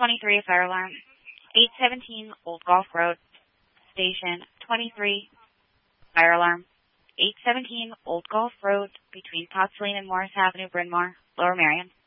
23, fire alarm. 817 Old Golf Road, Station 23, fire alarm. 817 Old Golf Road between Pottsline and Morris Avenue, Bryn Mawr, Lower Merion.